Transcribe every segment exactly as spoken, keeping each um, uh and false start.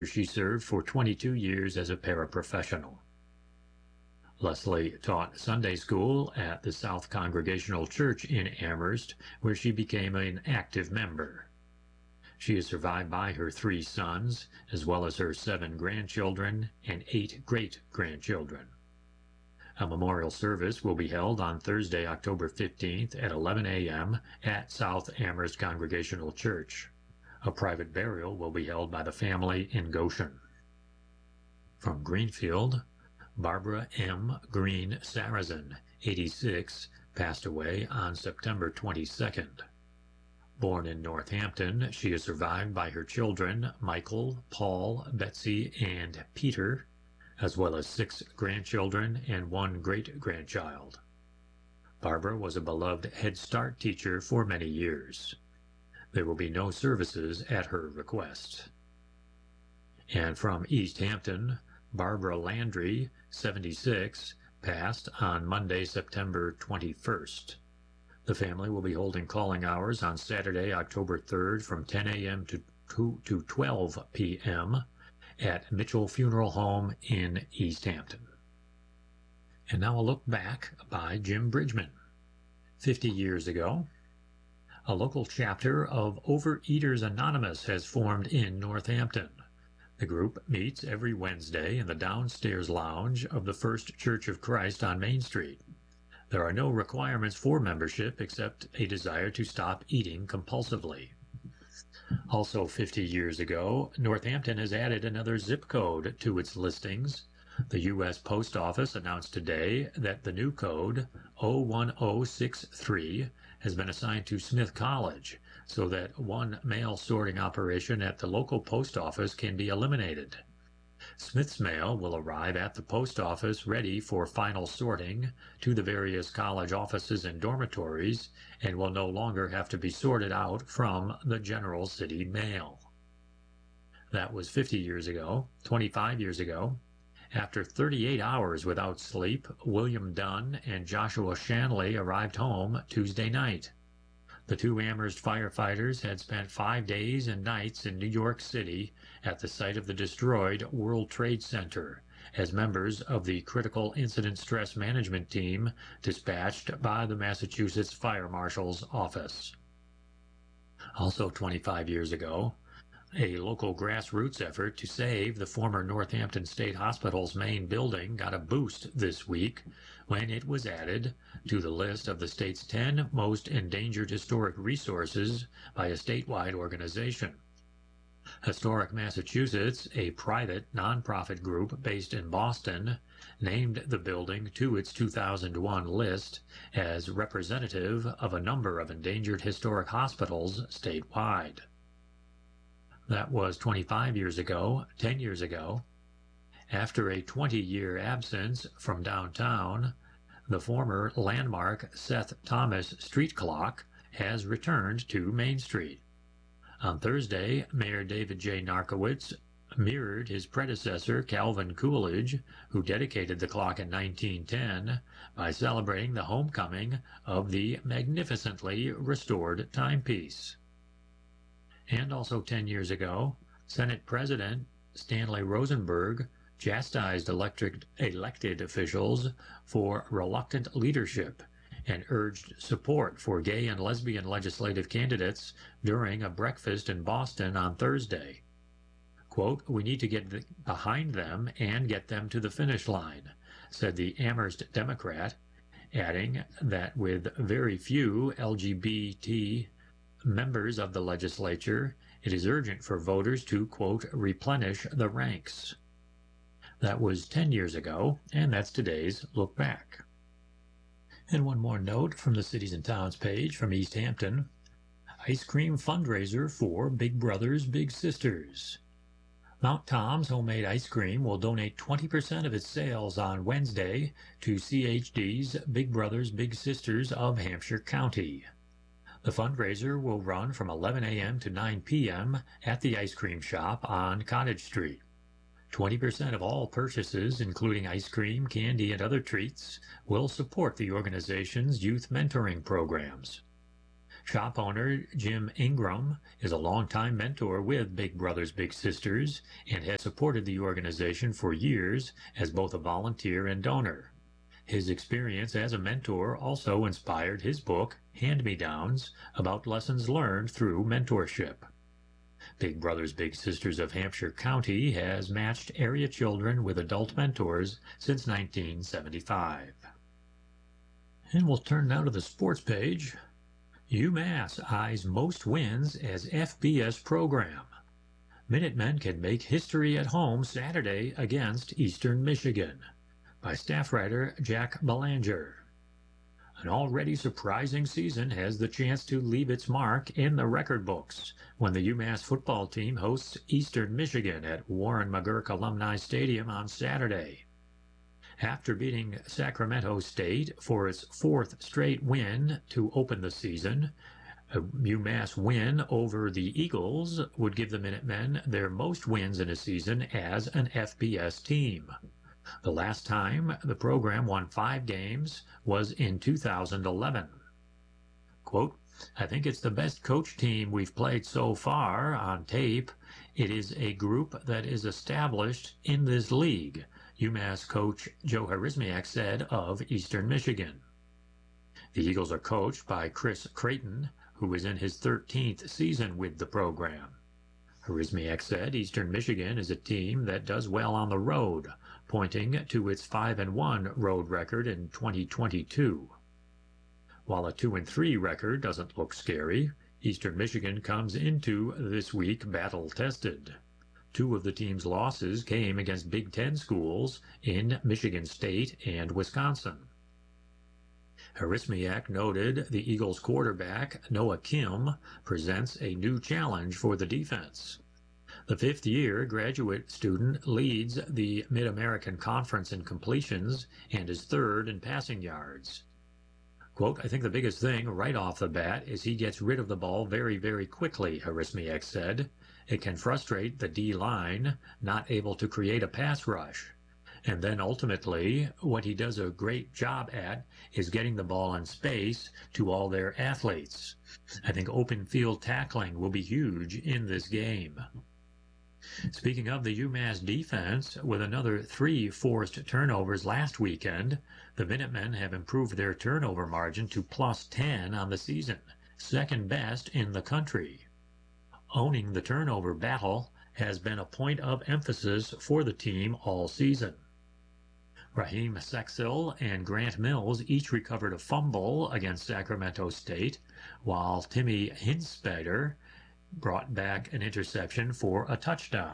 She served for twenty-two years as a paraprofessional. Leslie taught Sunday school at the South Congregational Church in Amherst, where she became an active member. She is survived by her three sons, as well as her seven grandchildren and eight great-grandchildren. A memorial service will be held on Thursday, October fifteenth at eleven a m at South Amherst Congregational Church. A private burial will be held by the family in Goshen. From Greenfield, Barbara M. Green Sarazin, eighty-six, passed away on September twenty-second. Born in Northampton, she is survived by her children, Michael, Paul, Betsy, and Peter, as well as six grandchildren and one great-grandchild. Barbara was a beloved Head Start teacher for many years. There will be no services at her request. And from East Hampton, Barbara Landry, seventy-six, passed on Monday, September twenty-first. The family will be holding calling hours on Saturday, October third from ten a m to, to twelve p m at Mitchell Funeral Home in East Hampton. And now a look back by Jim Bridgman. Fifty years ago, a local chapter of Overeaters Anonymous has formed in Northampton. The group meets every Wednesday in the downstairs lounge of the First Church of Christ on Main Street. There are no requirements for membership except a desire to stop eating compulsively. Also fifty years ago, Northampton has added another zip code to its listings. The U S Post Office announced today that the new code, zero one zero six three, has been assigned to Smith College, so that one mail sorting operation at the local post office can be eliminated. Smith's mail will arrive at the post office ready for final sorting to the various college offices and dormitories, and will no longer have to be sorted out from the general city mail. That was fifty years ago. twenty-five years ago, after thirty-eight hours without sleep, William Dunn and Joshua Shanley arrived home Tuesday night. The two Amherst firefighters had spent five days and nights in New York City at the site of the destroyed World Trade Center as members of the Critical Incident Stress Management Team dispatched by the Massachusetts Fire Marshal's Office. Also twenty-five years ago, a local grassroots effort to save the former Northampton State Hospital's main building got a boost this week when it was added to the list of the state's ten most endangered historic resources by a statewide organization. Historic Massachusetts, a private nonprofit group based in Boston, named the building to its two thousand one list as representative of a number of endangered historic hospitals statewide. That was twenty-five years ago. ten years ago. After a twenty-year absence from downtown, the former landmark Seth Thomas street clock has returned to Main Street. On Thursday, Mayor David J. Narkowitz mirrored his predecessor Calvin Coolidge, who dedicated the clock in nineteen ten, by celebrating the homecoming of the magnificently restored timepiece. And also ten years ago, Senate President Stanley Rosenberg chastised electric, elected officials for reluctant leadership and urged support for gay and lesbian legislative candidates during a breakfast in Boston on Thursday. Quote, "We need to get behind them and get them to the finish line," said the Amherst Democrat, adding that with very few L G B T members of the legislature, it is urgent for voters to, quote, "replenish the ranks." That was ten years ago, and that's today's Look Back. And one more note from the Cities and Towns page from East Hampton. Ice cream fundraiser for Big Brothers Big Sisters. Mount Tom's Homemade Ice Cream will donate twenty percent of its sales on Wednesday to C H D's Big Brothers Big Sisters of Hampshire County. The fundraiser will run from eleven a m to nine p m at the ice cream shop on Cottage Street. twenty percent of all purchases, including ice cream, candy, and other treats, will support the organization's youth mentoring programs. Shop owner Jim Ingram is a longtime mentor with Big Brothers Big Sisters and has supported the organization for years as both a volunteer and donor. His experience as a mentor also inspired his book, Hand-Me-Downs, about lessons learned through mentorship. Big Brothers Big Sisters of Hampshire County has matched area children with adult mentors since nineteen seventy-five. And we'll turn now to the sports page. UMass eyes most wins as F B S program. Minutemen can make history at home Saturday against Eastern Michigan. By staff writer Jack Belanger. An already surprising season has the chance to leave its mark in the record books when the UMass football team hosts Eastern Michigan at Warren McGurk Alumni Stadium on Saturday. After beating Sacramento State for its fourth straight win to open the season, a UMass win over the Eagles would give the Minutemen their most wins in a season as an F B S team. The last time the program won five games was in two thousand eleven. Quote, I think it's the best coach team we've played so far on tape. It is a group that is established in this league, UMass coach Joe Harismiak said of Eastern Michigan. The Eagles are coached by Chris Creighton, who is in his thirteenth season with the program. Harismiak said Eastern Michigan is a team that does well on the road, pointing to its five and one road record in twenty twenty-two. While a two and three record doesn't look scary, Eastern Michigan comes into this week battle-tested. Two of the team's losses came against Big Ten schools in Michigan State and Wisconsin. Harismiak noted the Eagles quarterback Noah Kim presents a new challenge for the defense. The fifth-year graduate student leads the Mid-American Conference in completions and is third in passing yards. Quote, I think the biggest thing right off the bat is he gets rid of the ball very, very quickly, Harismiak said. It can frustrate the D-line, not able to create a pass rush. And then ultimately, what he does a great job at is getting the ball in space to all their athletes. I think open field tackling will be huge in this game. Speaking of the UMass defense, with another three forced turnovers last weekend, the Minutemen have improved their turnover margin to plus ten on the season, second best in the country. Owning the turnover battle has been a point of emphasis for the team all season. Raheem Sexil and Grant Mills each recovered a fumble against Sacramento State, while Timmy Hinspeder brought back an interception for a touchdown.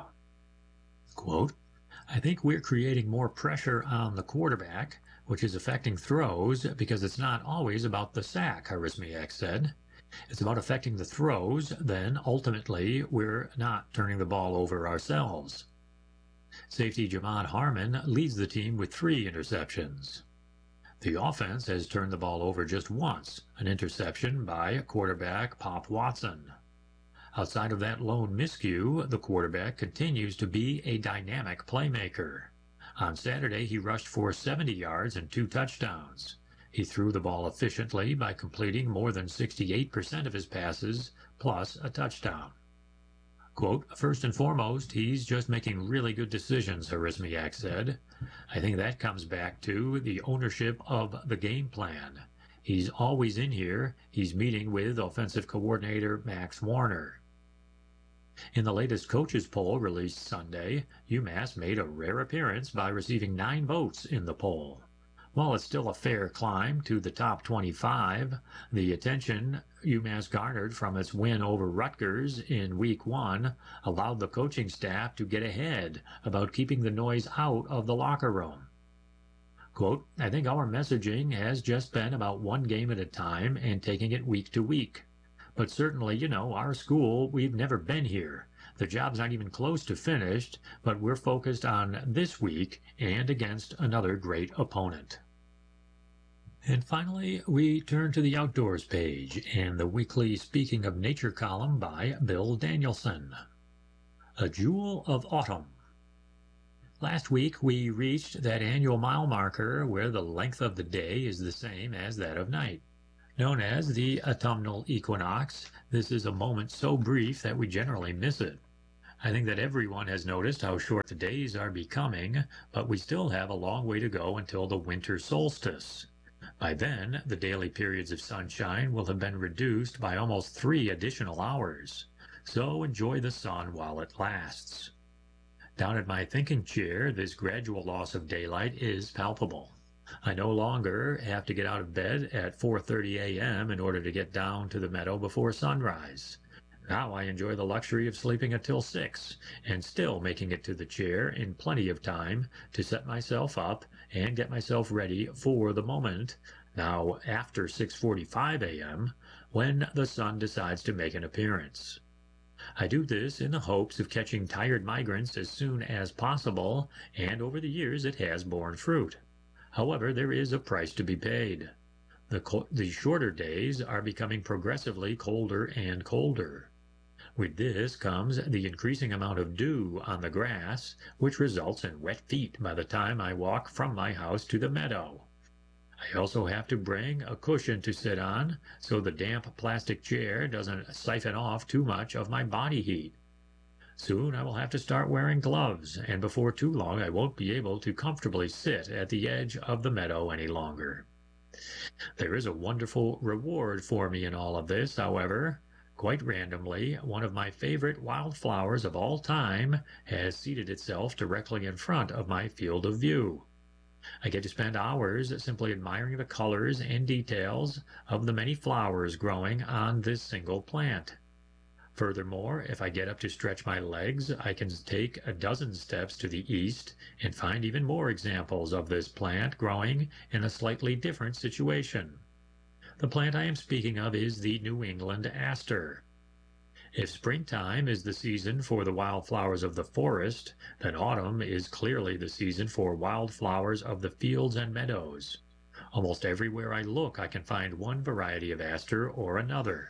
Quote, I think we're creating more pressure on the quarterback, which is affecting throws because it's not always about the sack, Harismiak said. It's about affecting the throws, then ultimately we're not turning the ball over ourselves. Safety Jamad Harmon leads the team with three interceptions. The offense has turned the ball over just once, an interception by quarterback Pop Watson. Outside of that lone miscue, the quarterback continues to be a dynamic playmaker. On Saturday, he rushed for seventy yards and two touchdowns. He threw the ball efficiently by completing more than sixty-eight percent of his passes, plus a touchdown. Quote, first and foremost, he's just making really good decisions, Harismiak said. I think that comes back to the ownership of the game plan. He's always in here. He's meeting with offensive coordinator Max Warner. In the latest coaches poll released Sunday, UMass made a rare appearance by receiving nine votes in the poll. While it's still a fair climb to the top twenty-five, the attention UMass garnered from its win over Rutgers in week one allowed the coaching staff to get ahead about keeping the noise out of the locker room. Quote, I think our messaging has just been about one game at a time and taking it week to week. But certainly, you know, our school, we've never been here. The job's not even close to finished, but we're focused on this week and against another great opponent. And finally, we turn to the Outdoors page and the weekly Speaking of Nature column by Bill Danielson. A Jewel of Autumn. Last week, we reached that annual mile marker where the length of the day is the same as that of night. Known as the autumnal equinox, this is a moment so brief that we generally miss it. I think that everyone has noticed how short the days are becoming, but we still have a long way to go until the winter solstice. By then, the daily periods of sunshine will have been reduced by almost three additional hours. So enjoy the sun while it lasts. Down at my thinking chair, this gradual loss of daylight is palpable. I no longer have to get out of bed at four thirty a m in order to get down to the meadow before sunrise. Now I enjoy the luxury of sleeping until six, and still making it to the chair in plenty of time to set myself up and get myself ready for the moment, now after six forty-five a m, when the sun decides to make an appearance. I do this in the hopes of catching tired migrants as soon as possible, and over the years it has borne fruit. However, there is a price to be paid. The, the shorter days are becoming progressively colder and colder. With this comes the increasing amount of dew on the grass, which results in wet feet by the time I walk from my house to the meadow. I also have to bring a cushion to sit on, so the damp plastic chair doesn't siphon off too much of my body heat. Soon I will have to start wearing gloves, and before too long I won't be able to comfortably sit at the edge of the meadow any longer. There is a wonderful reward for me in all of this, however. Quite randomly, one of my favorite wildflowers of all time has seated itself directly in front of my field of view. I get to spend hours simply admiring the colors and details of the many flowers growing on this single plant. Furthermore, if I get up to stretch my legs, I can take a dozen steps to the east and find even more examples of this plant growing in a slightly different situation. The plant I am speaking of is the New England aster. If springtime is the season for the wildflowers of the forest, then autumn is clearly the season for wildflowers of the fields and meadows. Almost everywhere I look I can find one variety of aster or another.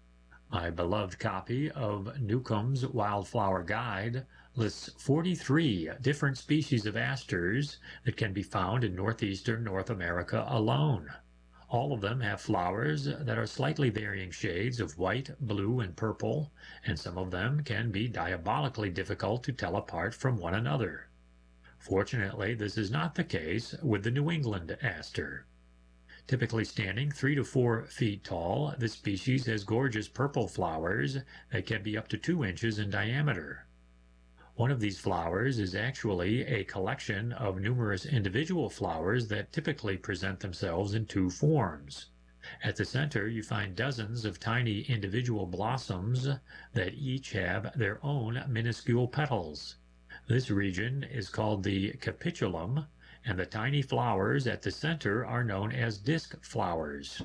My beloved copy of Newcomb's Wildflower Guide lists forty-three different species of asters that can be found in northeastern North America alone. All of them have flowers that are slightly varying shades of white, blue, and purple, and some of them can be diabolically difficult to tell apart from one another. Fortunately, this is not the case with the New England aster. Typically standing three to four feet tall, this species has gorgeous purple flowers that can be up to two inches in diameter. One of these flowers is actually a collection of numerous individual flowers that typically present themselves in two forms. At the center, you find dozens of tiny individual blossoms that each have their own minuscule petals. This region is called the capitulum, and the tiny flowers at the center are known as disc flowers.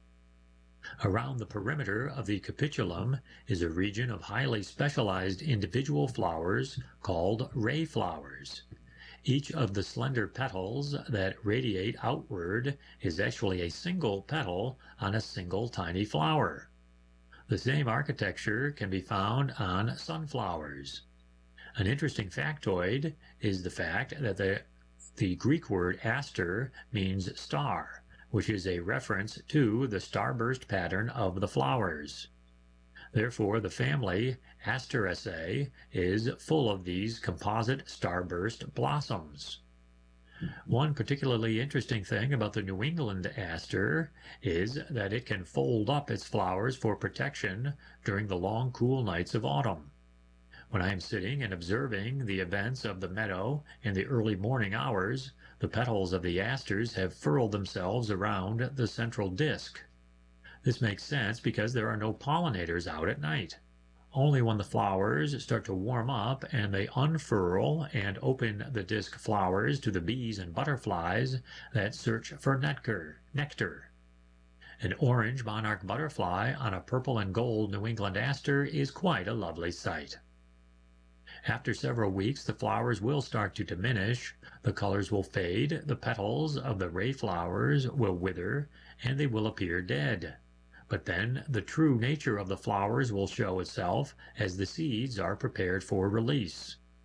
Around the perimeter of the capitulum is a region of highly specialized individual flowers called ray flowers. Each of the slender petals that radiate outward is actually a single petal on a single tiny flower. The same architecture can be found on sunflowers. An interesting factoid is the fact that the The Greek word aster means star, which is a reference to the starburst pattern of the flowers. Therefore, the family Asteraceae is full of these composite starburst blossoms. One particularly interesting thing about the New England aster is that it can fold up its flowers for protection during the long cool nights of autumn. When I am sitting and observing the events of the meadow in the early morning hours, the petals of the asters have furled themselves around the central disc. This makes sense because there are no pollinators out at night. Only when the flowers start to warm up and they unfurl and open the disc flowers to the bees and butterflies that search for nectar. nectar. An orange monarch butterfly on a purple and gold New England aster is quite a lovely sight. After several weeks, the flowers will start to diminish, the colors will fade, the petals of the ray flowers will wither, and they will appear dead. But then the true nature of the flowers will show itself as the seeds are prepared for release.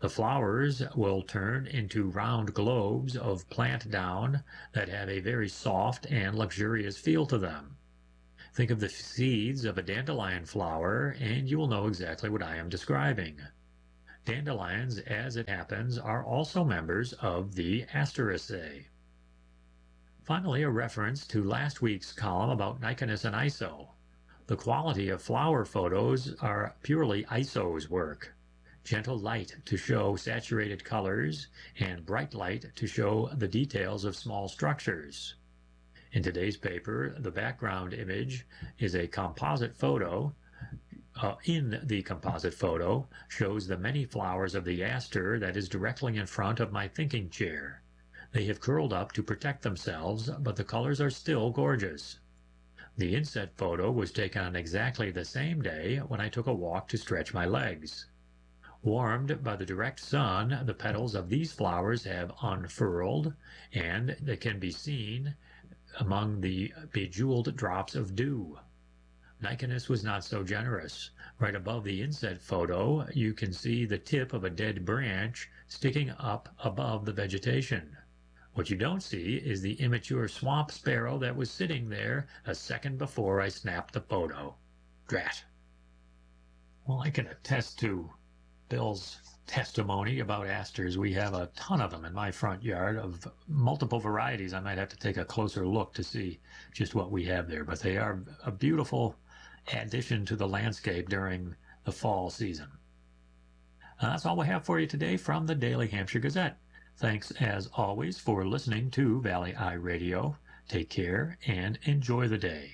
The flowers will turn into round globes of plant down that have a very soft and luxurious feel to them. Think of the seeds of a dandelion flower and you will know exactly what I am describing. Dandelions, as it happens, are also members of the Asteraceae. Finally, a reference to last week's column about Nyctinus and I S O. The quality of flower photos are purely I S O's work. Gentle light to show saturated colors and bright light to show the details of small structures. In today's paper, the background image is a composite photo. Uh, in the composite photo shows the many flowers of the aster that is directly in front of my thinking chair. They have curled up to protect themselves, but the colors are still gorgeous. The inset photo was taken on exactly the same day when I took a walk to stretch my legs. Warmed by the direct sun, the petals of these flowers have unfurled, and they can be seen among the bejeweled drops of dew. Nyctinus was not so generous. Right above the inset photo, you can see the tip of a dead branch sticking up above the vegetation. What you don't see is the immature swamp sparrow that was sitting there a second before I snapped the photo. Drat. Well, I can attest to Bill's testimony about asters. We have a ton of them in my front yard of multiple varieties. I might have to take a closer look to see just what we have there, but they are a beautiful addition to the landscape during the fall season. Uh, that's all we have for you today from the Daily Hampshire Gazette. Thanks as always for listening to Valley Eye Radio. Take care and enjoy the day.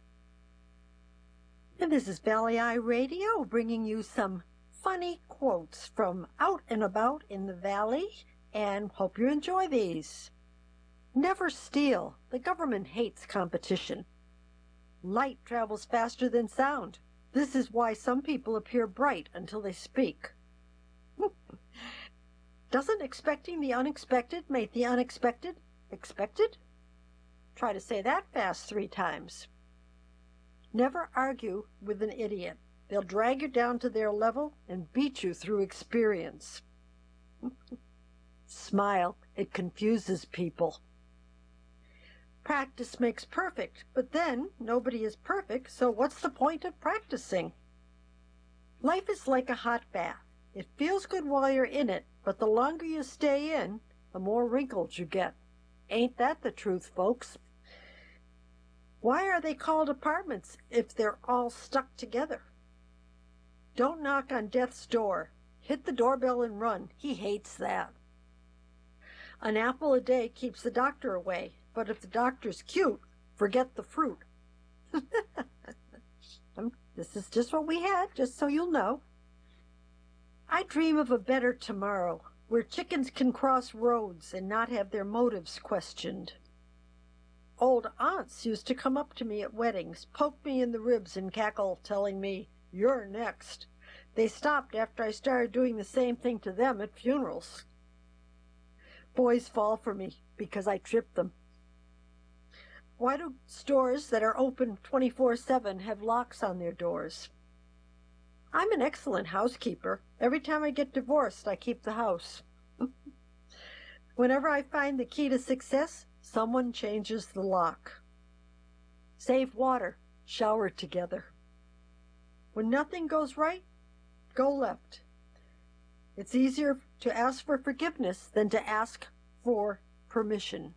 And this is Valley Eye Radio bringing you some funny quotes from out and about in the valley, and hope you enjoy these. Never steal. The government hates competition. Light travels faster than sound. This is why some people appear bright until they speak. Doesn't expecting the unexpected make the unexpected expected? Try to say that fast three times. Never argue with an idiot. They'll drag you down to their level and beat you through experience. Smile. It confuses people. Practice makes perfect, but then nobody is perfect, so what's the point of practicing? Life is like a hot bath. It feels good while you're in it, but the longer you stay in, the more wrinkles you get. Ain't that the truth, folks? Why are they called apartments if they're all stuck together? Don't knock on death's door. Hit the doorbell and run. He hates that. An apple a day keeps the doctor away, but if the doctor's cute, forget the fruit. This is just what we had, just so you'll know. I dream of a better tomorrow, where chickens can cross roads and not have their motives questioned. Old aunts used to come up to me at weddings, poke me in the ribs and cackle, telling me, "You're next." They stopped after I started doing the same thing to them at funerals. Boys fall for me because I trip them. Why do stores that are open twenty-four seven have locks on their doors? I'm an excellent housekeeper. Every time I get divorced, I keep the house. Whenever I find the key to success, someone changes the lock. Save water. Shower together. When nothing goes right, go left. It's easier to ask for forgiveness than to ask for permission.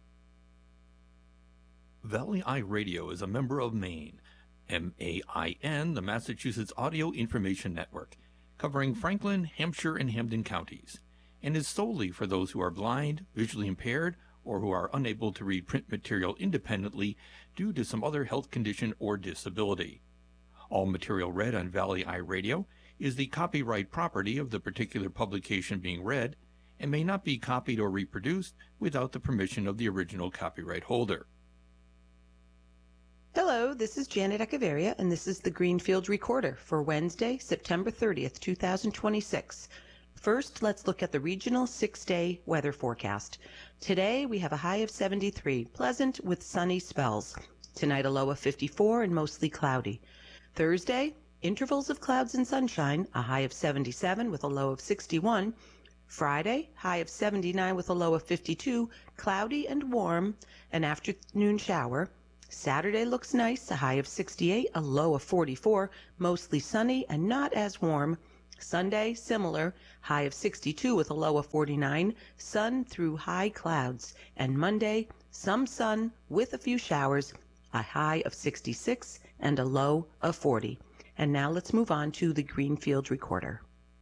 Valley Eye Radio is a member of MAIN, M A I N, the Massachusetts Audio Information Network, covering Franklin, Hampshire, and Hampden counties, and is solely for those who are blind, visually impaired, or who are unable to read print material independently due to some other health condition or disability. All material read on Valley Eye Radio is the copyright property of the particular publication being read and may not be copied or reproduced without the permission of the original copyright holder. Hello, this is Janet Echeverria, and this is the Greenfield Recorder for Wednesday, September thirtieth, two thousand twenty-six. First, let's look at the regional six-day weather forecast. Today, we have a high of seventy-three, pleasant with sunny spells. Tonight, a low of fifty-four and mostly cloudy. Thursday, intervals of clouds and sunshine, a high of seventy-seven with a low of sixty-one. Friday, high of seventy-nine with a low of fifty-two, cloudy and warm, an afternoon shower. Saturday looks nice, a high of sixty-eight, a low of forty-four, mostly sunny and not as warm. Sunday, similar, high of sixty-two with a low of forty-nine, sun through high clouds. And Monday, some sun with a few showers, a high of sixty-six and a low of forty. And now let's move on to the Greenfield Recorder.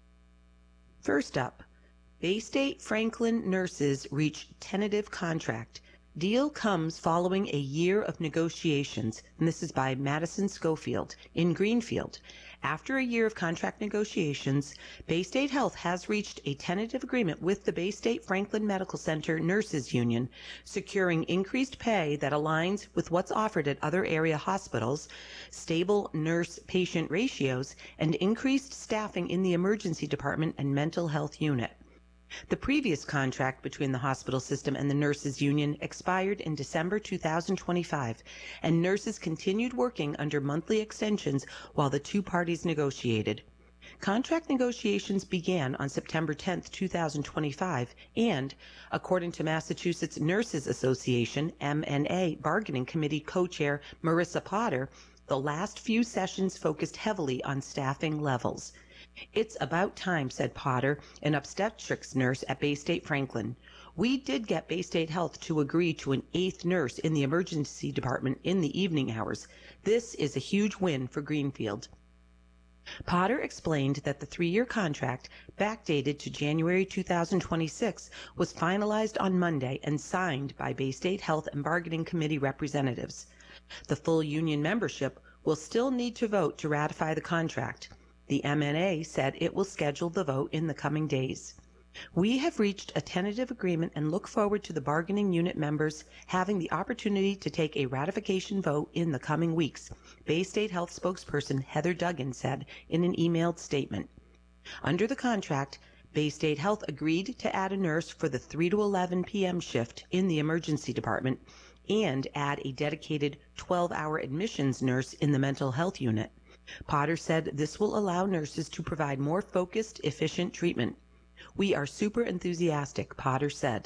First up, Bay State Franklin nurses reach tentative contract. Deal comes following a year of negotiations, and this is by Madison Schofield in Greenfield. After a year of contract negotiations, Bay State Health has reached a tentative agreement with the Bay State Franklin Medical Center Nurses Union, securing increased pay that aligns with what's offered at other area hospitals, stable nurse-patient ratios, and increased staffing in the emergency department and mental health unit. The previous contract between the hospital system and the nurses union expired in December two thousand twenty-five, and nurses continued working under monthly extensions while the two parties negotiated. Contract negotiations began on September tenth, two thousand twenty-five, and, according to Massachusetts Nurses Association, M N A Bargaining Committee co-chair Marissa Potter, the last few sessions focused heavily on staffing levels. It's about time, said Potter, an obstetrics nurse at Bay State Franklin. We did get Bay State Health to agree to an eighth nurse in the emergency department in the evening hours. This is a huge win for Greenfield. Potter explained that the three-year contract, backdated to January two thousand twenty-six, was finalized on Monday and signed by Bay State Health and Bargaining Committee representatives. The full union membership will still need to vote to ratify the contract. The M N A said it will schedule the vote in the coming days. We have reached a tentative agreement and look forward to the bargaining unit members having the opportunity to take a ratification vote in the coming weeks, Bay State Health spokesperson Heather Duggan said in an emailed statement. Under the contract, Bay State Health agreed to add a nurse for the three to eleven p.m. shift in the emergency department and add a dedicated twelve-hour admissions nurse in the mental health unit. Potter said this will allow nurses to provide more focused, efficient treatment. We are super enthusiastic, Potter said.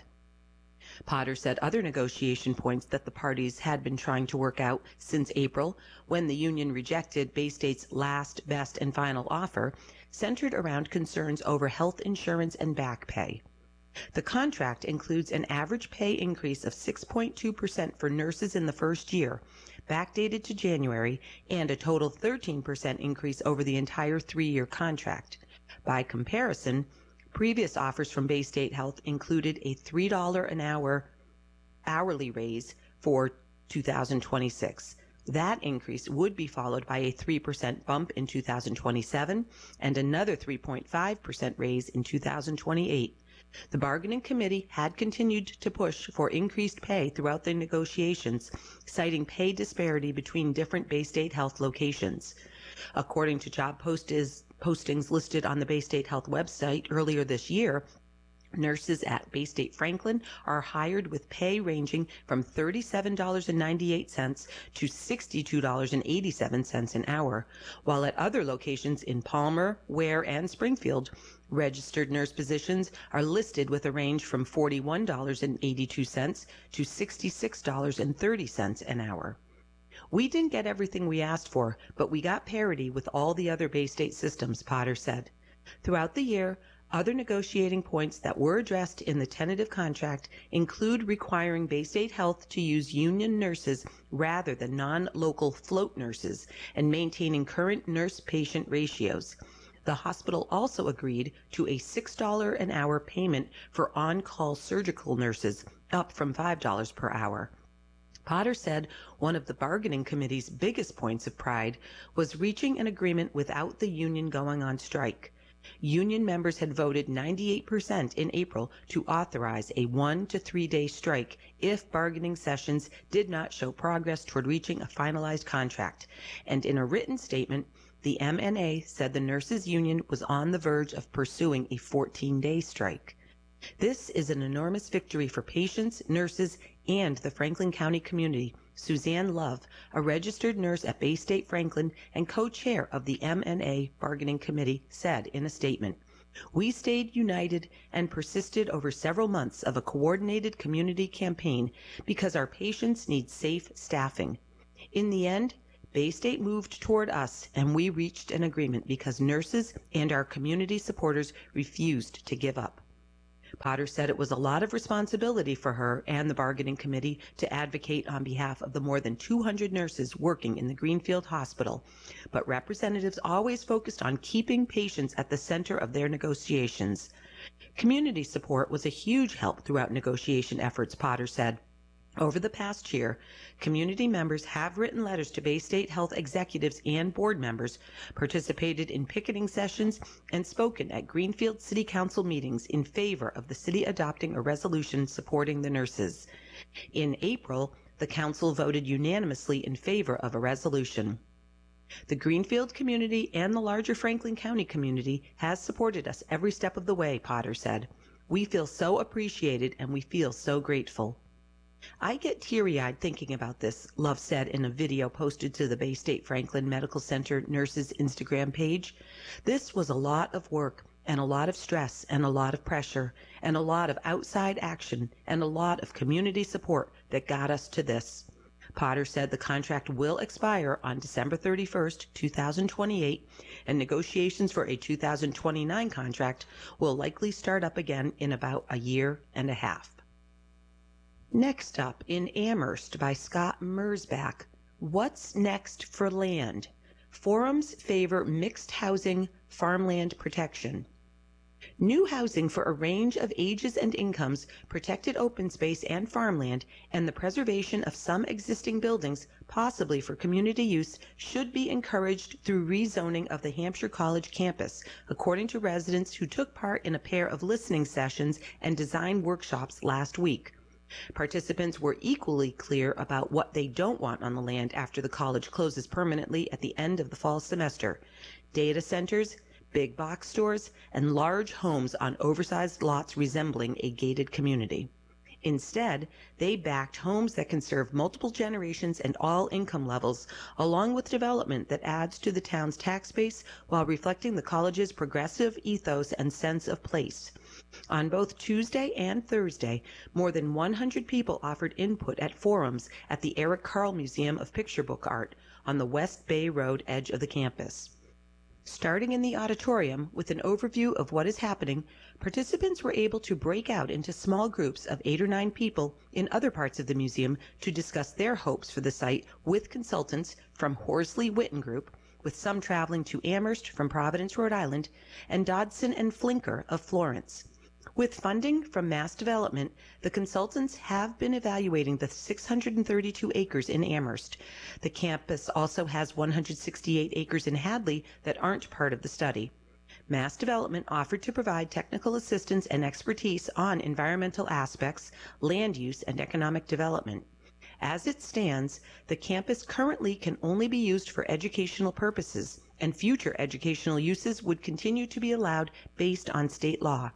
Potter said other negotiation points that the parties had been trying to work out since April, when the union rejected Bay State's last, best, and final offer, centered around concerns over health insurance and back pay. The contract includes an average pay increase of six point two percent for nurses in the first year, backdated to January, and a total thirteen percent increase over the entire three-year contract. By comparison, previous offers from Bay State Health included a three dollars an hour hourly raise for two thousand twenty-six. That increase would be followed by a three percent bump in two thousand twenty-seven and another three point five percent raise in two thousand twenty-eight. The bargaining committee had continued to push for increased pay throughout the negotiations, citing pay disparity between different Bay State Health locations. According to job postis, postings listed on the Bay State Health website earlier this year, nurses at Bay State Franklin are hired with pay ranging from thirty-seven dollars and ninety-eight cents to sixty-two dollars and eighty-seven cents an hour, while at other locations in Palmer, Ware, and Springfield, registered nurse positions are listed with a range from forty-one dollars and eighty-two cents to sixty-six dollars and thirty cents an hour. We didn't get everything we asked for, but we got parity with all the other Bay State systems, Potter said. Throughout the year, other negotiating points that were addressed in the tentative contract include requiring Bay State Health to use union nurses rather than non-local float nurses and maintaining current nurse-patient ratios. The hospital also agreed to a six dollars an hour payment for on-call surgical nurses, up from five dollars per hour. Potter said one of the bargaining committee's biggest points of pride was reaching an agreement without the union going on strike. Union members had voted ninety-eight percent in April to authorize a one to three day strike if bargaining sessions did not show progress toward reaching a finalized contract. And in a written statement, the M N A said the nurses union was on the verge of pursuing a fourteen day strike. This is an enormous victory for patients, nurses, and the Franklin County community, Suzanne Love, a registered nurse at Bay State Franklin and co-chair of the M N A Bargaining Committee, said in a statement. We stayed united and persisted over several months of a coordinated community campaign because our patients need safe staffing. In the end, Baystate moved toward us, and we reached an agreement because nurses and our community supporters refused to give up. Potter said it was a lot of responsibility for her and the bargaining committee to advocate on behalf of the more than two hundred nurses working in the Greenfield Hospital, but representatives always focused on keeping patients at the center of their negotiations. Community support was a huge help throughout negotiation efforts, Potter said. Over the past year, community members have written letters to Baystate Health executives and board members, participated in picketing sessions, and spoken at Greenfield City Council meetings in favor of the city adopting a resolution supporting the nurses. In April, the council voted unanimously in favor of a resolution. The Greenfield community and the larger Franklin County community has supported us every step of the way, Potter said. We feel so appreciated and we feel so grateful. I get teary-eyed thinking about this, Love said in a video posted to the Baystate Franklin Medical Center nurses' Instagram page. This was a lot of work and a lot of stress and a lot of pressure and a lot of outside action and a lot of community support that got us to this. Potter said the contract will expire on December thirty-first, two thousand twenty-eight, and negotiations for a two thousand twenty-nine contract will likely start up again in about a year and a half. Next up, in Amherst by Scott Mersbach, What's Next for Land? Forums favor mixed housing, farmland protection. New housing for a range of ages and incomes, protected open space and farmland, and the preservation of some existing buildings, possibly for community use, should be encouraged through rezoning of the Hampshire College campus, according to residents who took part in a pair of listening sessions and design workshops last week. Participants were equally clear about what they don't want on the land after the college closes permanently at the end of the fall semester: data centers, big box stores, and large homes on oversized lots resembling a gated community. Instead, they backed homes that can serve multiple generations and all income levels, along with development that adds to the town's tax base while reflecting the college's progressive ethos and sense of place. On both Tuesday and Thursday, more than one hundred people offered input at forums at the Eric Carle Museum of Picture Book Art on the West Bay Road edge of the campus. Starting in the auditorium with an overview of what is happening, participants were able to break out into small groups of eight or nine people in other parts of the museum to discuss their hopes for the site with consultants from Horsley Witten Group, with some traveling to Amherst from Providence, Rhode Island, and Dodson and Flinker of Florence. With funding from Mass Development, the consultants have been evaluating the six hundred thirty-two acres in Amherst. The campus also has one hundred sixty-eight acres in Hadley that aren't part of the study. Mass Development offered to provide technical assistance and expertise on environmental aspects, land use, and economic development. As it stands, the campus currently can only be used for educational purposes, and future educational uses would continue to be allowed based on state law.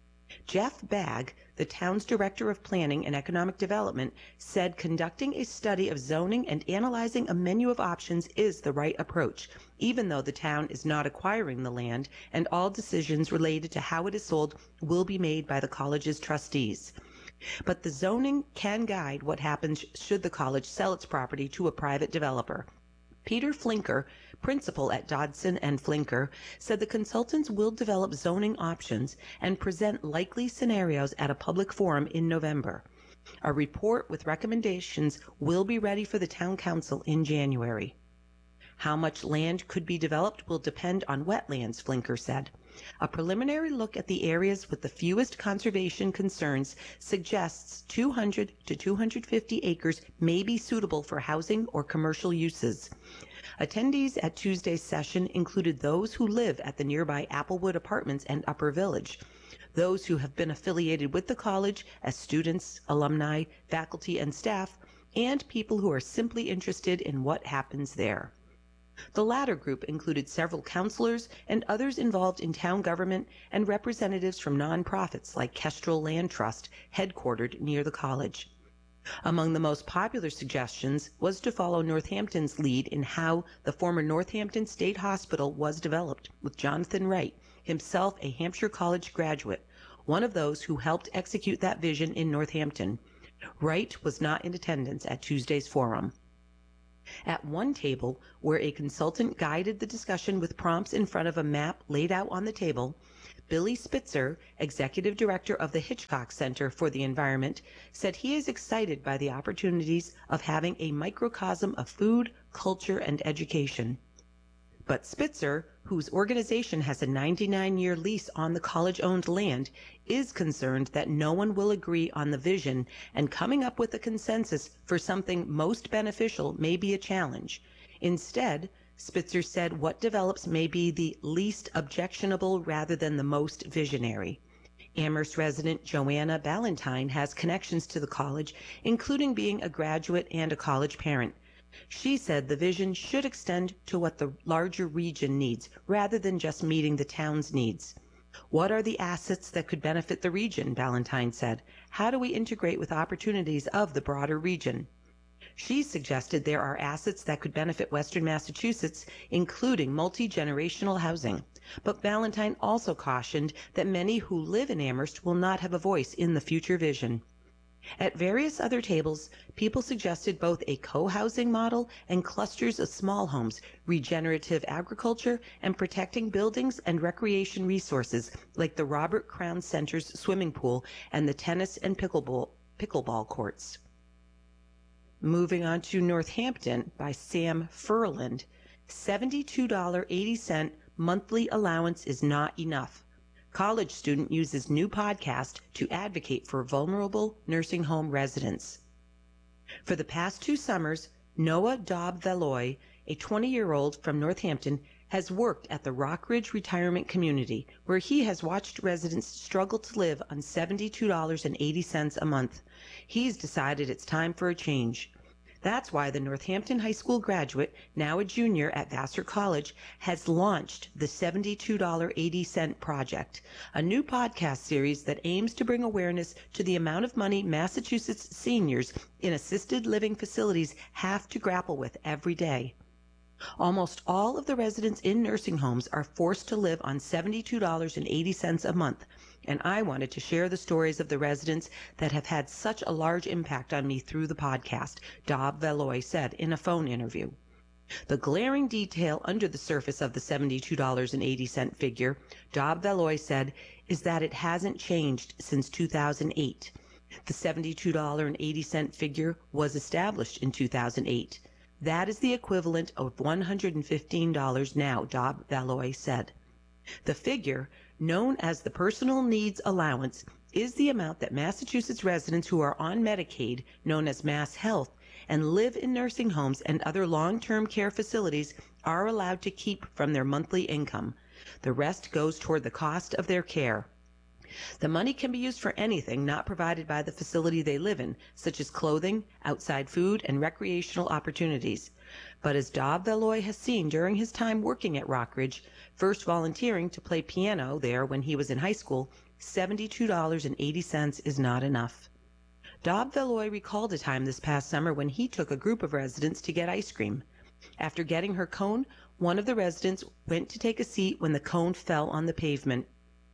Jeff Bagg, the town's Director of Planning and Economic Development, said conducting a study of zoning and analyzing a menu of options is the right approach, even though the town is not acquiring the land, and all decisions related to how it is sold will be made by the college's trustees. But the zoning can guide what happens should the college sell its property to a private developer. Peter Flinker, principal at Dodson and Flinker, said the consultants will develop zoning options and present likely scenarios at a public forum in November. A report with recommendations will be ready for the town council in January. How much land could be developed will depend on wetlands, Flinker said. A preliminary look at the areas with the fewest conservation concerns suggests two hundred to two hundred fifty acres may be suitable for housing or commercial uses. Attendees at Tuesday's session included those who live at the nearby Applewood Apartments and Upper Village, those who have been affiliated with the college as students, alumni, faculty, and staff, and people who are simply interested in what happens there. The latter group included several counselors and others involved in town government and representatives from nonprofits like Kestrel Land Trust, headquartered near the college. Among the most popular suggestions was to follow Northampton's lead in how the former Northampton State Hospital was developed, with Jonathan Wright, himself a Hampshire College graduate, one of those who helped execute that vision in Northampton. Wright was not in attendance at Tuesday's forum. At one table, where a consultant guided the discussion with prompts in front of a map laid out on the table, Billy Spitzer, executive director of the Hitchcock Center for the Environment, said he is excited by the opportunities of having a microcosm of food, culture, and education. But Spitzer, whose organization has a ninety-nine year lease on the college-owned land, is concerned that no one will agree on the vision, and coming up with a consensus for something most beneficial may be a challenge. Instead, Spitzer said what develops may be the least objectionable rather than the most visionary. Amherst resident Joanna Ballantyne has connections to the college, including being a graduate and a college parent. She said the vision should extend to what the larger region needs, rather than just meeting the town's needs. What are the assets that could benefit the region, Ballantyne said. How do we integrate with opportunities of the broader region? She suggested there are assets that could benefit Western Massachusetts, including multi-generational housing. But Ballantyne also cautioned that many who live in Amherst will not have a voice in the future vision. At various other tables, people suggested both a co-housing model and clusters of small homes, regenerative agriculture, and protecting buildings and recreation resources like the Robert Crown Center's swimming pool and the tennis and pickleball, pickleball courts. Moving on to Northampton by Sam Furland, seventy-two dollars and eighty cents monthly allowance is not enough. College student uses new podcast to advocate for vulnerable nursing home residents. For the past two summers, Noah Dobb-Valoy, a twenty-year-old from Northampton, has worked at the Rockridge Retirement Community, where he has watched residents struggle to live on seventy-two dollars and eighty cents a month. He's decided it's time for a change. That's why the Northampton High School graduate, now a junior at Vassar College, has launched the seventy-two dollars and eighty cents Project, a new podcast series that aims to bring awareness to the amount of money Massachusetts seniors in assisted living facilities have to grapple with every day. Almost all of the residents in nursing homes are forced to live on seventy-two dollars and eighty cents a month, and I wanted to share the stories of the residents that have had such a large impact on me through the podcast, Dobb-Valoy said in a phone interview. The glaring detail under the surface of the seventy-two dollars and eighty cents figure, Dobb-Valoy said, is that it hasn't changed since two thousand eight. The seventy-two dollars and eighty cents figure was established in two thousand eight. That is the equivalent of one hundred fifteen dollars now, Dobb-Valoy said. The figure, known as the Personal Needs Allowance, is the amount that Massachusetts residents who are on Medicaid, known as Mass Health, and live in nursing homes and other long-term care facilities are allowed to keep from their monthly income. The rest goes toward the cost of their care. The money can be used for anything not provided by the facility they live in, such as clothing, outside food, and recreational opportunities. But as Dobb-Valoy has seen during his time working at Rockridge, first volunteering to play piano there when he was in high school, seventy-two dollars and eighty cents is not enough. Dobb-Valoy recalled a time this past summer when he took a group of residents to get ice cream. After getting her cone, one of the residents went to take a seat when the cone fell on the pavement.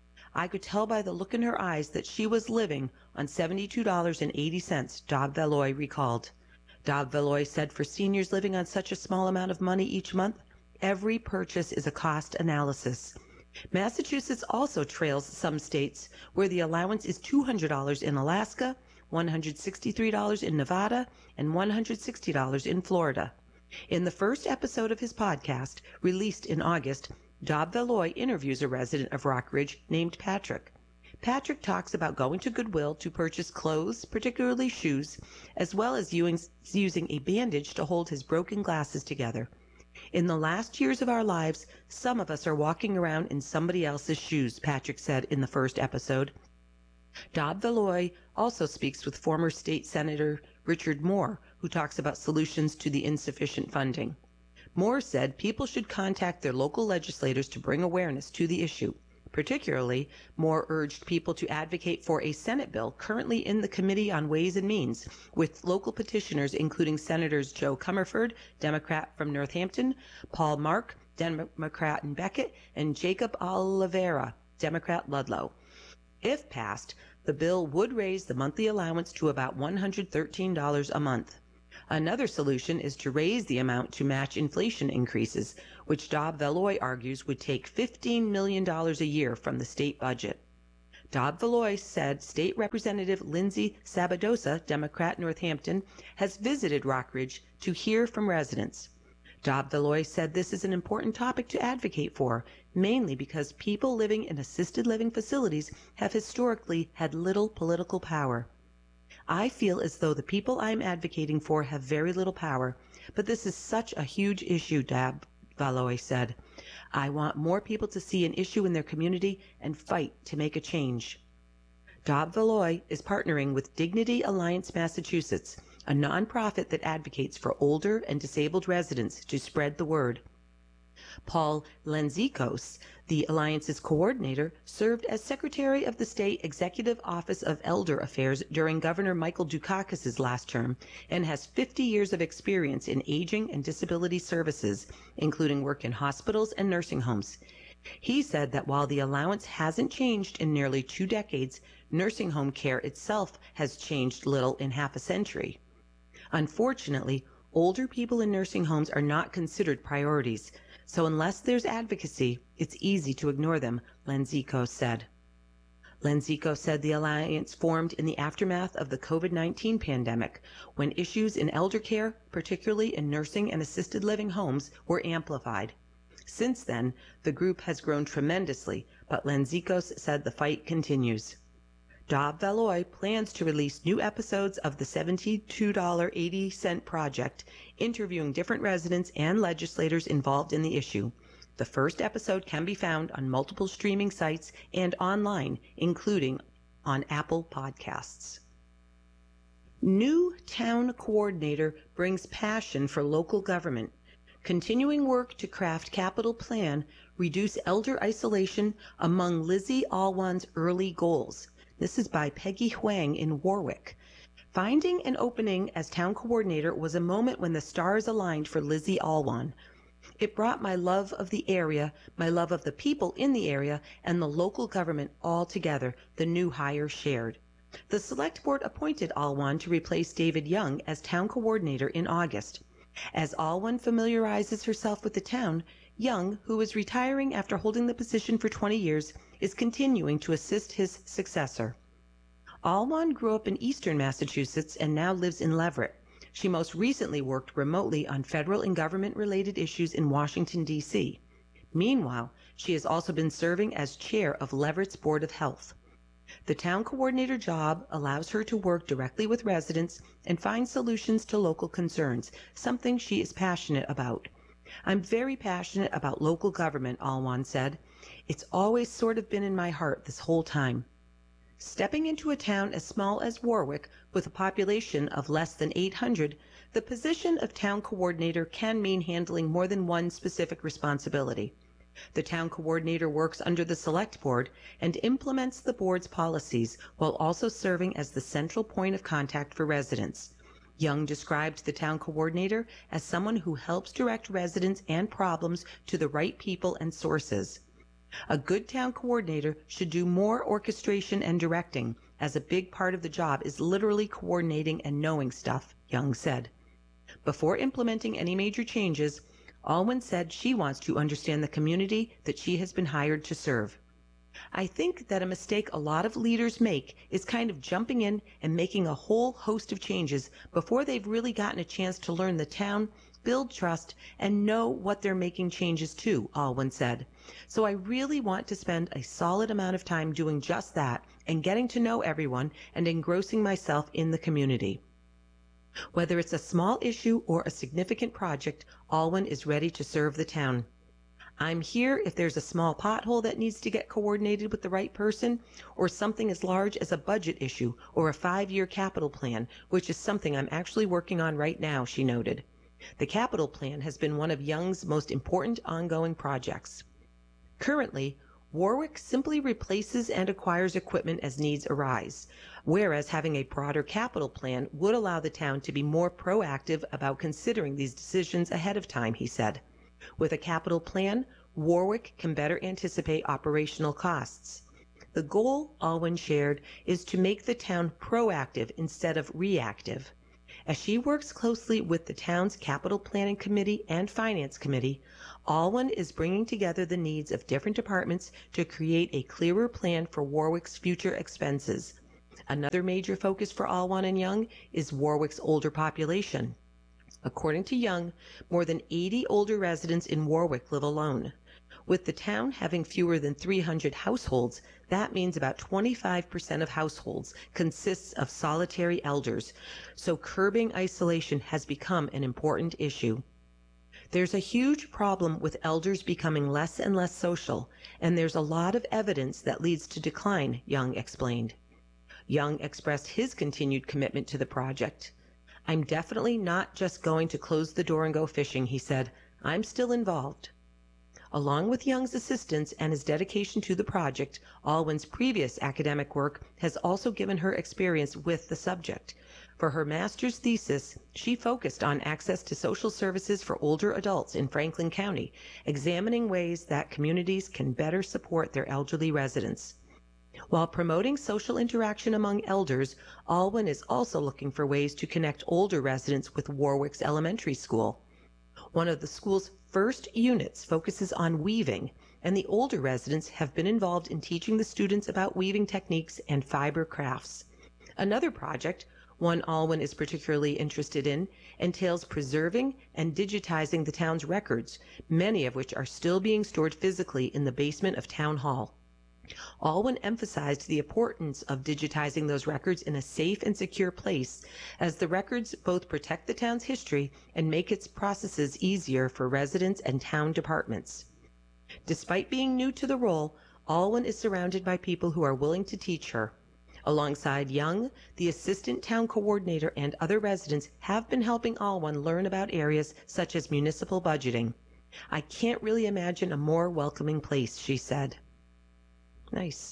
I could tell by the look in her eyes that she was living on seventy-two dollars and eighty cents, Dobb-Valoy recalled. Dobb-Valoy said for seniors living on such a small amount of money each month, every purchase is a cost analysis. Massachusetts also trails some states where the allowance is two hundred dollars in Alaska, one hundred sixty-three dollars in Nevada, and one hundred sixty dollars in Florida. In the first episode of his podcast, released in August, Dobb-Valoy interviews a resident of Rockridge named Patrick. Patrick talks about going to Goodwill to purchase clothes, particularly shoes, as well as using a bandage to hold his broken glasses together. In the last years of our lives, some of us are walking around in somebody else's shoes, Patrick said in the first episode. Dobb-Valoy also speaks with former state senator Richard Moore, who talks about solutions to the insufficient funding. Moore said people should contact their local legislators to bring awareness to the issue. Particularly, Moore urged people to advocate for a Senate bill currently in the Committee on Ways and Means, with local petitioners including Senators Joe Comerford, Democrat from Northampton, Paul Mark, Democrat Beckett, and Jacob Oliveira, Democrat Ludlow. If passed, the bill would raise the monthly allowance to about one hundred thirteen dollars a month. Another solution is to raise the amount to match inflation increases, which Dobb Valois argues would take fifteen million dollars a year from the state budget. Dobb Valois said State Representative Lindsay Sabadosa, Democrat Northampton, has visited Rockridge to hear from residents. Dobb Valois said this is an important topic to advocate for, mainly because people living in assisted living facilities have historically had little political power. I feel as though the people I'm advocating for have very little power, but this is such a huge issue, Dobb Valois said. I want more people to see an issue in their community and fight to make a change. Dobb Valois is partnering with Dignity Alliance Massachusetts, a nonprofit that advocates for older and disabled residents, to spread the word. Paul Lenzikos, the Alliance's coordinator, served as Secretary of the State Executive Office of Elder Affairs during Governor Michael Dukakis' last term and has fifty years of experience in aging and disability services, including work in hospitals and nursing homes. He said that while the allowance hasn't changed in nearly two decades, nursing home care itself has changed little in half a century. Unfortunately, older people in nursing homes are not considered priorities, so unless there's advocacy, it's easy to ignore them, Lenziko said. Lenziko said the alliance formed in the aftermath of the COVID nineteen pandemic, when issues in elder care, particularly in nursing and assisted living homes, were amplified. Since then, the group has grown tremendously, but Lenzikos said the fight continues. Dobb Valois plans to release new episodes of the seventy-two dollars and eighty cents Project, interviewing different residents and legislators involved in the issue. The first episode can be found on multiple streaming sites and online, including on Apple Podcasts. New town coordinator brings passion for local government. Continuing work to craft capital plan, reduce elder isolation among Lizzie Alwan's early goals. This is by Peggy Huang in Warwick. Finding an opening as town coordinator was a moment when the stars aligned for Lizzie Alwan. It brought my love of the area, my love of the people in the area, and the local government all together, the new hire shared. The select board appointed Alwan to replace David Young as town coordinator in August. As Alwan familiarizes herself with the town, Young, who is retiring after holding the position for twenty years, is continuing to assist his successor. Alwan grew up in eastern Massachusetts and now lives in Leverett. She most recently worked remotely on federal and government-related issues in Washington, D C Meanwhile, she has also been serving as chair of Leverett's Board of Health. The town coordinator job allows her to work directly with residents and find solutions to local concerns, something she is passionate about. I'm very passionate about local government, Alwan said. It's always sort of been in my heart this whole time. Stepping into a town as small as Warwick, with a population of less than eight hundred, the position of town coordinator can mean handling more than one specific responsibility. The town coordinator works under the select board and implements the board's policies while also serving as the central point of contact for residents. Young described the town coordinator as someone who helps direct residents and problems to the right people and sources. A good town coordinator should do more orchestration and directing, as a big part of the job is literally coordinating and knowing stuff, Young said. Before implementing any major changes, Alwan said she wants to understand the community that she has been hired to serve. I think that a mistake a lot of leaders make is kind of jumping in and making a whole host of changes before they've really gotten a chance to learn the town, build trust, and know what they're making changes to, Alwan said. So I really want to spend a solid amount of time doing just that and getting to know everyone and engrossing myself in the community. Whether it's a small issue or a significant project, Alwan is ready to serve the town. I'm here if there's a small pothole that needs to get coordinated with the right person, or something as large as a budget issue or a five-year capital plan, which is something I'm actually working on right now, she noted. The capital plan has been one of Young's most important ongoing projects. Currently, Warwick simply replaces and acquires equipment as needs arise, whereas having a broader capital plan would allow the town to be more proactive about considering these decisions ahead of time, he said. With a capital plan, Warwick can better anticipate operational costs. The goal, Alwyn shared, is to make the town proactive instead of reactive. As she works closely with the town's capital planning committee and finance committee, Alwyn is bringing together the needs of different departments to create a clearer plan for Warwick's future expenses. Another major focus for Alwyn and Young is Warwick's older population. According to Young, more than eighty older residents in Warwick live alone. With the town having fewer than three hundred households, that means about twenty-five percent of households consists of solitary elders, so curbing isolation has become an important issue. There's a huge problem with elders becoming less and less social, and there's a lot of evidence that leads to decline, Young explained. Young expressed his continued commitment to the project. I'm definitely not just going to close the door and go fishing, he said. I'm still involved. Along with Young's assistance and his dedication to the project, Alwyn's previous academic work has also given her experience with the subject. For her master's thesis, she focused on access to social services for older adults in Franklin County, examining ways that communities can better support their elderly residents. While promoting social interaction among elders, Alwyn is also looking for ways to connect older residents with Warwick's elementary school. One of the school's first units focuses on weaving, and the older residents have been involved in teaching the students about weaving techniques and fiber crafts. Another project, one Alwyn is particularly interested in, entails preserving and digitizing the town's records, many of which are still being stored physically in the basement of Town Hall. Alwyn emphasized the importance of digitizing those records in a safe and secure place, as the records both protect the town's history and make its processes easier for residents and town departments. Despite being new to the role, Alwyn is surrounded by people who are willing to teach her. Alongside Young, the assistant town coordinator and other residents have been helping Alwyn learn about areas such as municipal budgeting. I can't really imagine a more welcoming place, she said. Nice.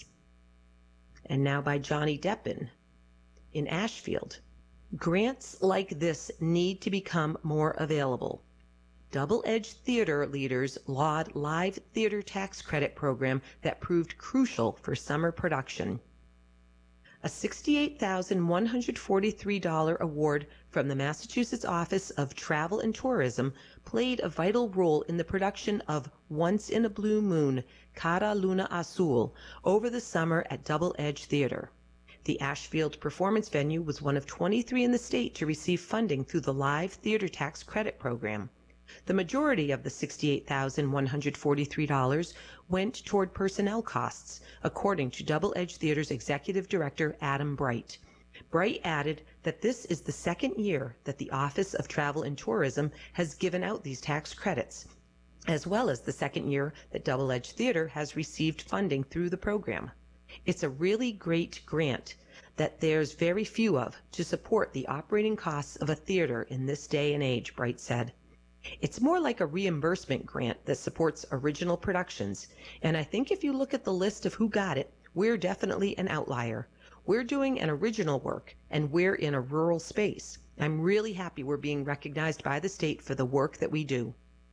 And now by Johnny Deppin. In Ashfield, grants like this need to become more available. Double Edge Theater leaders laud live theater tax credit program that proved crucial for summer production. A sixty-eight thousand one hundred forty-three dollars award from the Massachusetts Office of Travel and Tourism played a vital role in the production of Once in a Blue Moon, Cara Luna Azul, over the summer at Double Edge Theater. The Ashfield performance venue was one of twenty-three in the state to receive funding through the Live Theater Tax Credit Program. The majority of the sixty-eight thousand one hundred forty-three dollars went toward personnel costs, according to Double Edge Theater's executive director, Adam Bright. Bright added that this is the second year that the Office of Travel and Tourism has given out these tax credits, as well as the second year that Double Edge Theater has received funding through the program. It's a really great grant that there's very few of to support the operating costs of a theater in this day and age, Bright said. It's more like a reimbursement grant that supports original productions, and I think if you look at the list of who got it, we're definitely an outlier. We're doing an original work, and we're in a rural space. I'm really happy we're being recognized by the state for the work that we do.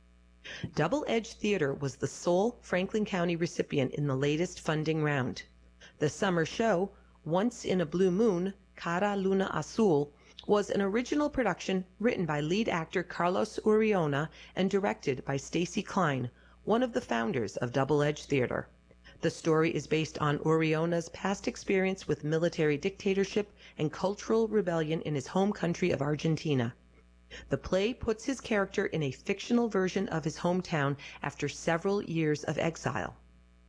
Double Edge Theater was the sole Franklin County recipient in the latest funding round. The summer show, Once in a Blue Moon, Cara Luna Azul, was an original production written by lead actor Carlos Uriona and directed by Stacy Klein, one of the founders of Double Edge Theater. The story is based on Uriona's past experience with military dictatorship and cultural rebellion in his home country of Argentina. The play puts his character in a fictional version of his hometown after several years of exile.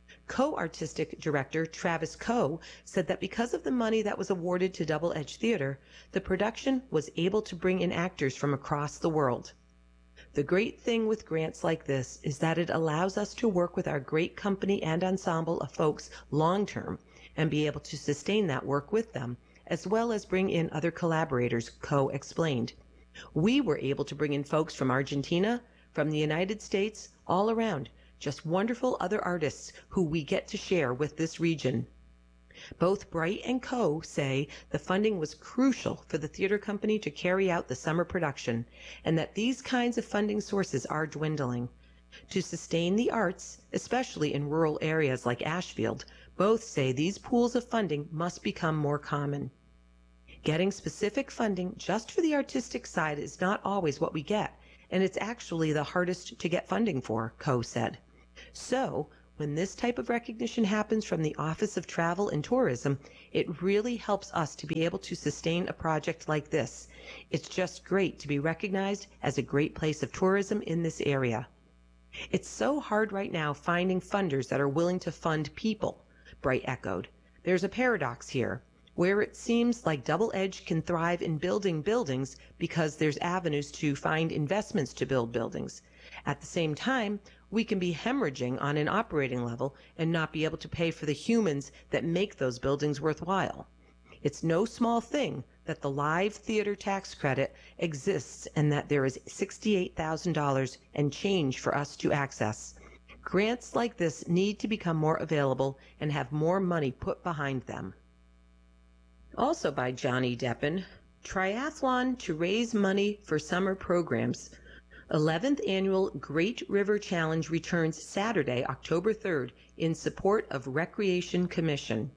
Co-artistic director Travis Coe said that because of the money that was awarded to Double Edge Theater, the production was able to bring in actors from across the world. The great thing with grants like this is that it allows us to work with our great company and ensemble of folks long-term and be able to sustain that work with them, as well as bring in other collaborators, Coe explained. We were able to bring in folks from Argentina, from the United States, all around, just wonderful other artists who we get to share with this region. Both Bright and Coe say the funding was crucial for the theater company to carry out the summer production, and that these kinds of funding sources are dwindling. To sustain the arts, especially in rural areas like Ashfield, both say these pools of funding must become more common. Getting specific funding just for the artistic side is not always what we get, and it's actually the hardest to get funding for, Coe said. So, when this type of recognition happens from the Office of Travel and Tourism, it really helps us to be able to sustain a project like this. It's just great to be recognized as a great place of tourism in this area. It's so hard right now finding funders that are willing to fund people, Bright echoed. There's a paradox here, where it seems like Double Edge can thrive in building buildings because there's avenues to find investments to build buildings. At the same time, we can be hemorrhaging on an operating level and not be able to pay for the humans that make those buildings worthwhile. It's no small thing that the live theater tax credit exists and that there is sixty-eight thousand dollars and change for us to access. Grants like this need to become more available and have more money put behind them. Also by Johnny Deppen, Triathlon to raise money for summer programs. eleventh Annual Great River Challenge returns Saturday, October third, in support of Recreation Commission.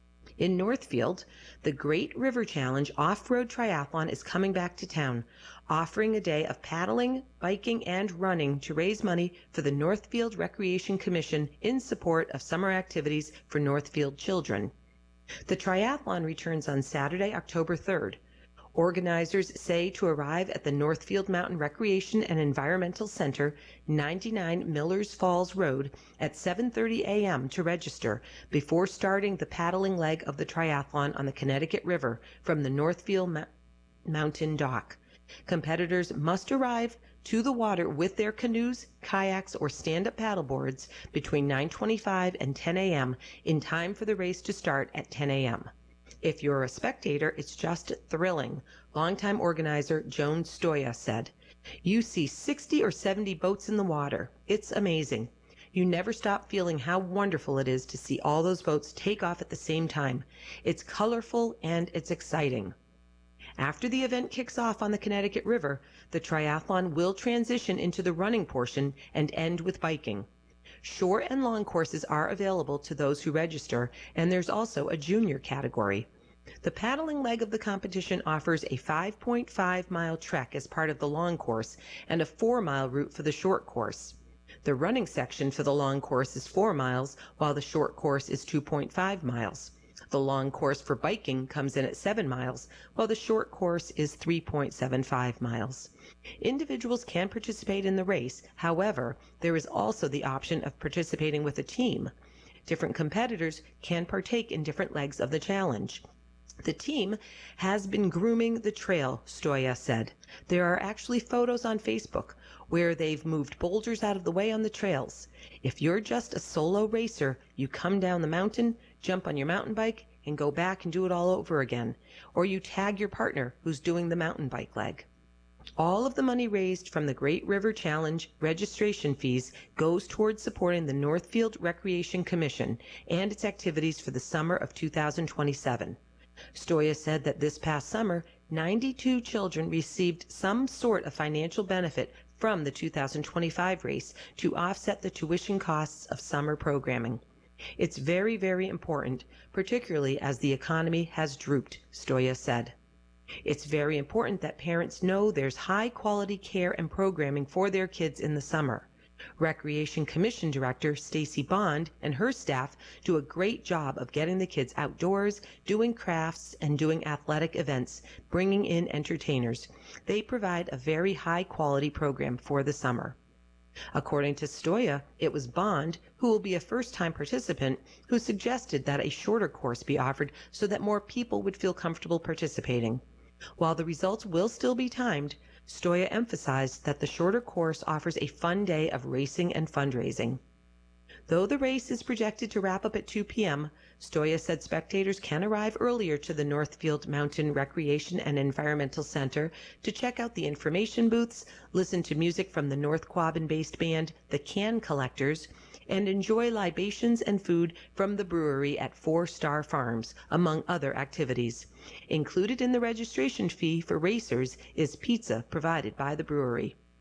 In Northfield, the Great River Challenge off-road triathlon is coming back to town, offering a day of paddling, biking, and running to raise money for the Northfield Recreation Commission in support of summer activities for Northfield children. The triathlon returns on Saturday, October third. Organizers say to arrive at the Northfield Mountain Recreation and Environmental Center, ninety-nine Millers Falls Road, at seven thirty a m to register before starting the paddling leg of the triathlon on the Connecticut River from the Northfield Mo- Mountain Dock. Competitors must arrive to the water with their canoes, kayaks, or stand-up paddleboards between nine twenty-five and ten a m in time for the race to start at ten a m If you're a spectator, it's just thrilling, longtime organizer Joan Stoya said. You see sixty or seventy boats in the water. It's amazing. You never stop feeling how wonderful it is to see all those boats take off at the same time. It's colorful and it's exciting. After the event kicks off on the Connecticut River, the triathlon will transition into the running portion and end with biking. Short and long courses are available to those who register, and there's also a junior category. The paddling leg of the competition offers a five point five mile trek as part of the long course and a four mile route for the short course. The running section for the long course is four miles, while the short course is two point five miles. The long course for biking comes in at seven miles, while the short course is three point seven five miles. Individuals can participate in the race. However, there is also the option of participating with a team. Different competitors can partake in different legs of the challenge. The team has been grooming the trail, Stoya said. There are actually photos on Facebook where they've moved boulders out of the way on the trails. If you're just a solo racer, you come down the mountain, jump on your mountain bike, and go back and do it all over again. Or you tag your partner who's doing the mountain bike leg. All of the money raised from the Great River Challenge registration fees goes towards supporting the Northfield Recreation Commission and its activities for the summer of two thousand twenty-seven. Stoya said that this past summer, ninety-two children received some sort of financial benefit from the two thousand twenty-five race to offset the tuition costs of summer programming. It's very, very important, particularly as the economy has drooped, Stoya said. It's very important that parents know there's high-quality care and programming for their kids in the summer. Recreation Commission Director Stacy Bond and her staff do a great job of getting the kids outdoors, doing crafts, and doing athletic events, bringing in entertainers. They provide a very high-quality program for the summer. According to Stoya, it was Bond, who will be a first-time participant, who suggested that a shorter course be offered so that more people would feel comfortable participating. While the results will still be timed, Stoya emphasized that the shorter course offers a fun day of racing and fundraising. Though the race is projected to wrap up at two p m, Stoya said spectators can arrive earlier to the Northfield Mountain Recreation and Environmental Center to check out the information booths, listen to music from the North Quabbin-based band The Can Collectors, and enjoy libations and food from the brewery at Four Star Farms, among other activities. Included in the registration fee for racers is pizza provided by the brewery.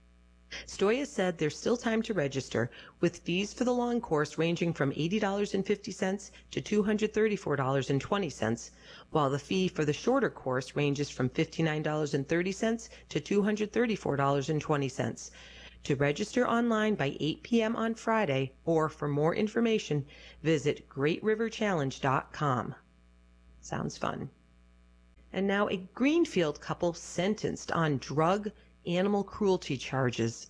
Stoya said there's still time to register, with fees for the long course ranging from eighty dollars and fifty cents to two hundred thirty-four dollars and twenty cents, while the fee for the shorter course ranges from fifty-nine dollars and thirty cents to two hundred thirty-four dollars and twenty cents. To register online by eight p.m. on Friday, or for more information, visit great river challenge dot com. Sounds fun. And now a Greenfield couple sentenced on drug animal cruelty charges.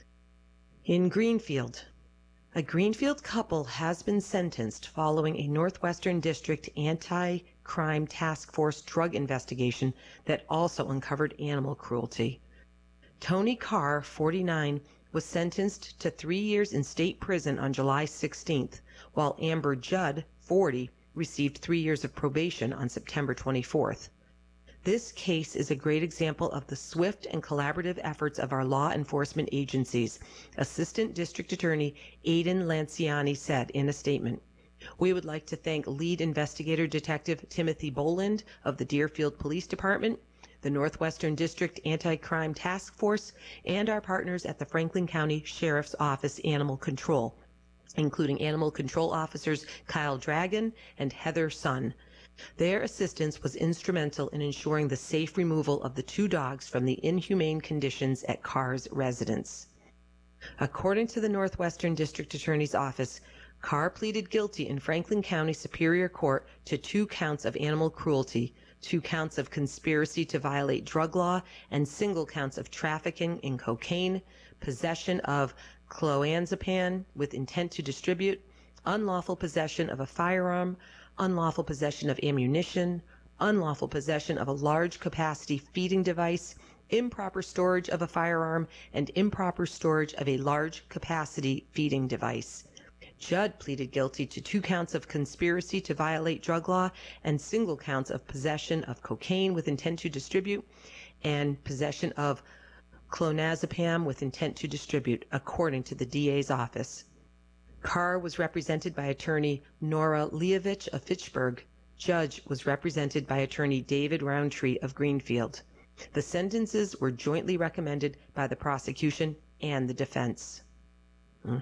In Greenfield, a Greenfield couple has been sentenced following a Northwestern District anti-crime task force drug investigation that also uncovered animal cruelty. Tony Carr, forty-nine, was sentenced to three years in state prison on July sixteenth, while Amber Judd, forty, received three years of probation on September twenty-fourth. This case is a great example of the swift and collaborative efforts of our law enforcement agencies, Assistant District Attorney Aidan Lanciani said in a statement. We would like to thank Lead Investigator Detective Timothy Boland of the Deerfield Police Department, the Northwestern District Anti-Crime Task Force, and our partners at the Franklin County Sheriff's Office Animal Control, including Animal Control Officers Kyle Dragon and Heather Sun. Their assistance was instrumental in ensuring the safe removal of the two dogs from the inhumane conditions at Carr's residence. According to the Northwestern District Attorney's Office, Carr pleaded guilty in Franklin County Superior Court to two counts of animal cruelty, two counts of conspiracy to violate drug law, and single counts of trafficking in cocaine, possession of clonazepam with intent to distribute, unlawful possession of a firearm, unlawful possession of ammunition, unlawful possession of a large capacity feeding device, improper storage of a firearm, and improper storage of a large capacity feeding device. Judd pleaded guilty to two counts of conspiracy to violate drug law and single counts of possession of cocaine with intent to distribute and possession of clonazepam with intent to distribute, according to the D A's office. Carr was represented by attorney Nora Leovich of Fitchburg. Judge was represented by attorney David Roundtree of Greenfield. The sentences were jointly recommended by the prosecution and the defense. Mm.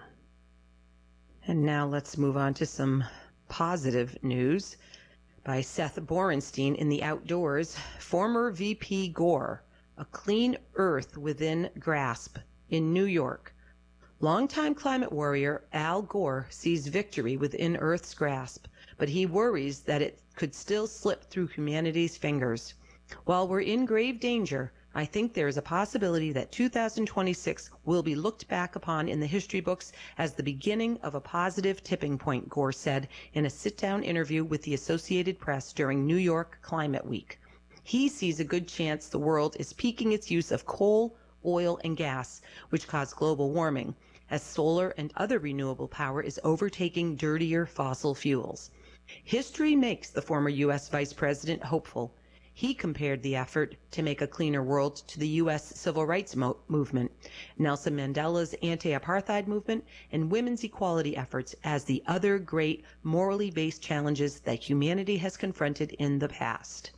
And now let's move on to some positive news. By Seth Borenstein in The Outdoors, former V P Gore, A Clean Earth Within Grasp, in New York. Longtime climate warrior Al Gore sees victory within Earth's grasp, but he worries that it could still slip through humanity's fingers. While we're in grave danger, I think there is a possibility that two thousand twenty-six will be looked back upon in the history books as the beginning of a positive tipping point, Gore said in a sit-down interview with the Associated Press during New York Climate Week. He sees a good chance the world is peaking its use of coal, oil, and gas, which cause global warming, as solar and other renewable power is overtaking dirtier fossil fuels. History makes the former U S Vice President hopeful. He compared the effort to make a cleaner world to the U S civil rights mo- movement, Nelson Mandela's anti-apartheid movement, and women's equality efforts as the other great morally based challenges that humanity has confronted in the past.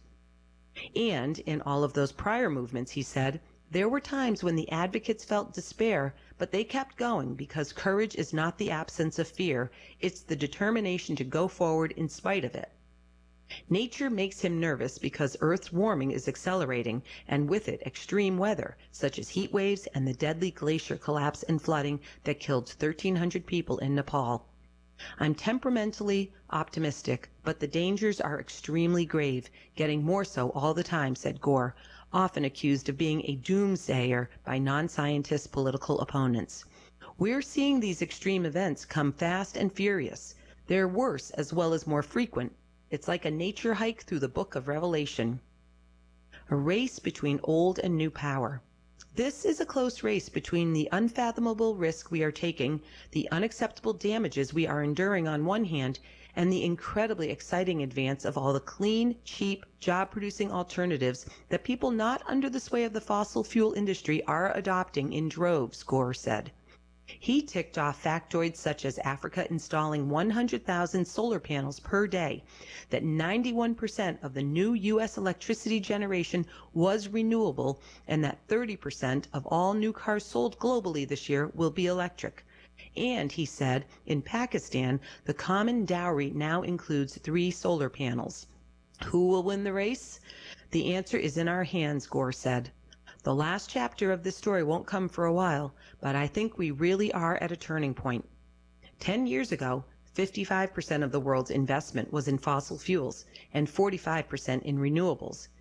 And in all of those prior movements, he said, there were times when the advocates felt despair, but they kept going because courage is not the absence of fear, it's the determination to go forward in spite of it. Nature makes him nervous because Earth's warming is accelerating, and with it extreme weather, such as heat waves and the deadly glacier collapse and flooding that killed thirteen hundred people in Nepal. I'm temperamentally optimistic, but the dangers are extremely grave, getting more so all the time, said Gore, often accused of being a doomsayer by non-scientist political opponents. We're seeing these extreme events come fast and furious. They're worse as well as more frequent. It's like a nature hike through the book of Revelation. A race between old and new power. This is a close race between the unfathomable risk we are taking, the unacceptable damages we are enduring on one hand, and the incredibly exciting advance of all the clean, cheap, job-producing alternatives that people not under the sway of the fossil fuel industry are adopting in droves, Gore said. He ticked off factoids such as Africa installing one hundred thousand solar panels per day, that ninety-one percent of the new U S electricity generation was renewable, and that thirty percent of all new cars sold globally this year will be electric. And he said, in Pakistan, the common dowry now includes three solar panels. Who will win the race? The answer is in our hands, Gore said. The last chapter of this story won't come for a while, but I think we really are at a turning point. Ten years ago, fifty-five percent of the world's investment was in fossil fuels and forty-five percent in renewables.